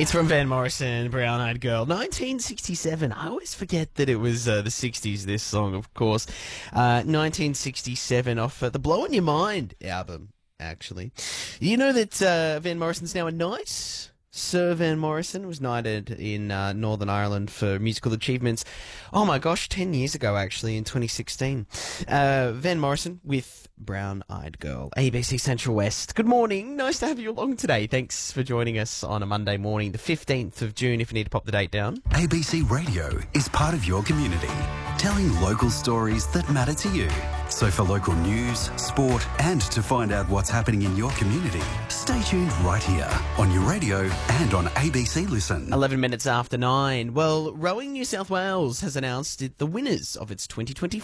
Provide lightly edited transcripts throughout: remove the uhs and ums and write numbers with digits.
It's from Van Morrison, Brown Eyed Girl, 1967. I always forget that it was the 60s, this song, of course. 1967 off the Blow On Your Mind album, actually. You know that Van Morrison's now a knight? Sir Van Morrison was knighted in Northern Ireland for musical achievements. Oh my gosh, 10 years ago, actually, in 2016. Van Morrison with Brown Eyed Girl, ABC Central West. Good morning. Nice to have you along today. Thanks for joining us on a Monday morning, the 15th of June, if you need to pop the date down. ABC Radio is part of your community, telling local stories that matter to you. So for local news, sport, and to find out what's happening in your community, stay tuned right here on your radio and on ABC Listen. 11 minutes after 9. Well, Rowing New South Wales has announced the winners of its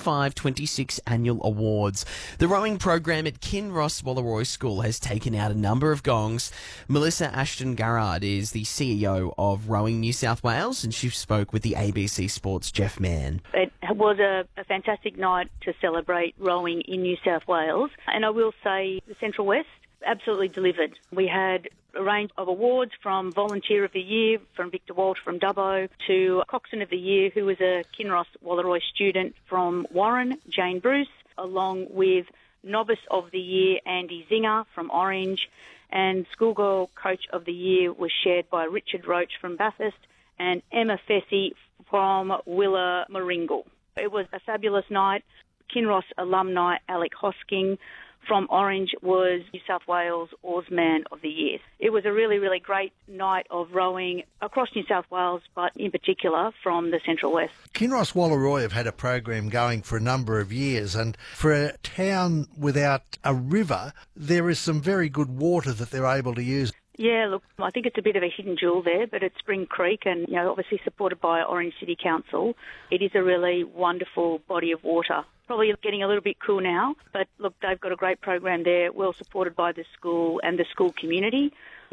2025-26 annual awards. The rowing program at Kinross Wallaroy School has taken out a number of gongs. Melissa Ashton Garrard is the CEO of Rowing New South Wales, and she spoke with the ABC Sports Jeff Mann. It was a fantastic night to celebrate rowing in New South Wales, and I will say the Central West absolutely delivered. We had a range of awards, from Volunteer of the Year from Victor Walsh from Dubbo to Coxswain of the Year, who was a Kinross Wallaroy student from Warren, Jane Bruce, along with Novice of the Year Andy Zinger from Orange, and Schoolgirl Coach of the Year was shared by Richard Roach from Bathurst and Emma Fessy from Willa Maringle. It was a fabulous night. Kinross alumni Alec Hosking from Orange was New South Wales Oarsman of the Year. It was a really, really great night of rowing across New South Wales, but in particular from the Central West. Kinross Wallaroy have had a program going for a number of years, and for a town without a river, there is some very good water that they're able to use. Yeah, look, I think it's a bit of a hidden jewel there, but it's Spring Creek and, obviously supported by Orange City Council. It is a really wonderful body of water. Probably getting a little bit cool now, but look, they've got a great program there, well supported by the school and the school community.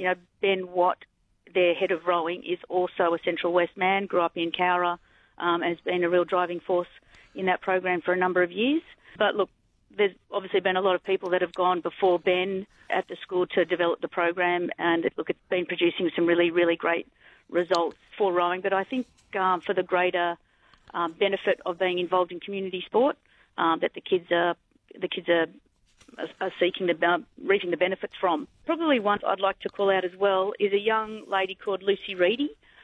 Ben Watt, their head of rowing, is also a Central West man, grew up in Cowra, and has been a real driving force in that program for a number of years. But look, there's obviously been a lot of people that have gone before Ben at the school to develop the program, and it's been producing some really, really great results for rowing. But I think for the greater benefit of being involved in community sport, that the kids are seeking reaping the benefits from. Probably one I'd like to call out as well is a young lady called Lucy Reedy.